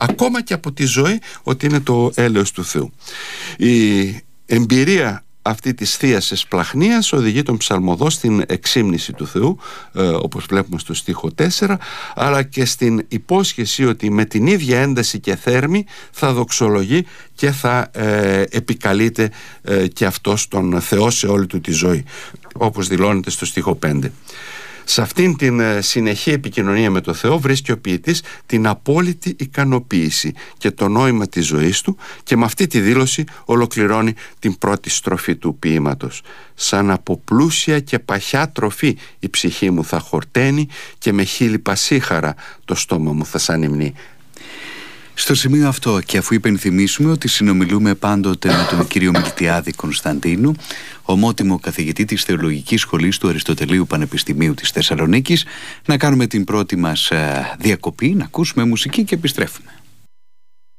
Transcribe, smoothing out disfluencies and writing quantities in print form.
ακόμα και από τη ζωή, ότι είναι το έλεος του Θεού. Η εμπειρία αυτή της θείας εσπλαχνίας οδηγεί τον ψαλμοδό στην εξύμνηση του Θεού, όπως βλέπουμε στο στίχο 4, αλλά και στην υπόσχεση ότι με την ίδια ένταση και θέρμη θα δοξολογεί και θα επικαλείται και αυτός τον Θεό σε όλη του τη ζωή, όπως δηλώνεται στο στίχο 5. Σε αυτήν την συνεχή επικοινωνία με το Θεό βρίσκει ο ποιητής την απόλυτη ικανοποίηση και το νόημα της ζωής του, και με αυτή τη δήλωση ολοκληρώνει την πρώτη στροφή του ποίηματος. «Σαν από πλούσια και παχιά τροφή η ψυχή μου θα χορταίνει και με χείλη πασίχαρα το στόμα μου θα σ' ανυμνεί». Στο σημείο αυτό, και αφού υπενθυμίσουμε ότι συνομιλούμε πάντοτε με τον κύριο Μιλτιάδη Κωνσταντίνου, ομότιμο καθηγητή της Θεολογικής Σχολής του Αριστοτελείου Πανεπιστημίου της Θεσσαλονίκης, να κάνουμε την πρώτη μας διακοπή, να ακούσουμε μουσική και επιστρέφουμε.